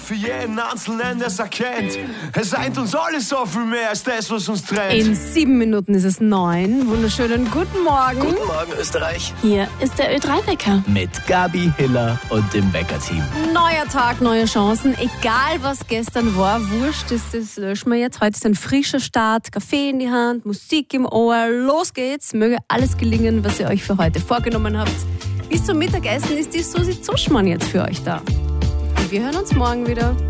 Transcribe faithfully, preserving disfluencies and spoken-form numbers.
für jeden Einzelnen, der es erkennt. Es eint uns alle so viel mehr als das, was uns trennt. In sieben Minuten ist es neun. Wunderschönen guten Morgen. Guten Morgen, Österreich. Hier ist der Ö drei Wecker. Mit Gabi, Hiller und dem Wecker-Team. Neuer Tag, neue Chancen. Egal, was gestern war, wurscht, das, das löschen wir jetzt. Heute ist ein frischer Start, Kaffee in die Hand, Musik im Ohr. Los geht's. Möge alles gelingen, was ihr euch für heute vorgenommen habt. Bis zum Mittagessen ist die Susi Zuschmann jetzt für euch da. Und wir hören uns morgen wieder.